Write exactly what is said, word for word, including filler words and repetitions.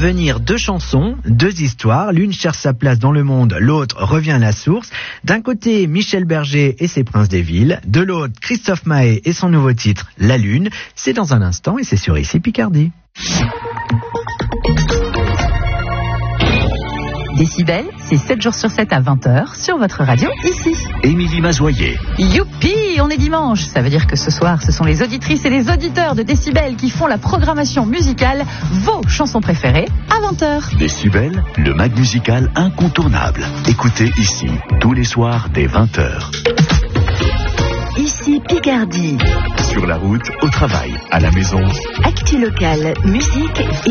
venir deux chansons, deux histoires. L'une cherche sa place dans le monde, l'autre revient à la source. D'un côté, Michel Berger et ses Princes des Villes. De l'autre, Christophe Maé et son nouveau titre, La Lune. C'est dans un instant et c'est sur Ici Picardie. Décibel, c'est sept jours sur sept à vingt heures sur votre radio, ici. Émilie Mazoyer. Youpi, on est dimanche. Ça veut dire que ce soir, ce sont les auditrices et les auditeurs de Décibel qui font la programmation musicale, vos chansons préférées, à vingt heures. Décibel, le mag musical incontournable. Écoutez ici, tous les soirs dès vingt heures. Ici Picardie. Sur la route, au travail, à la maison. Actu locale, musique et